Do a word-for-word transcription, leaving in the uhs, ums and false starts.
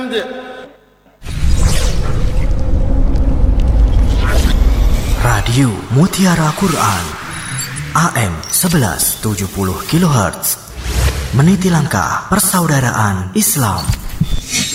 Radio Mutiara Quran A M sebelas tujuh puluh kilohertz, meniti langkah persaudaraan Islam.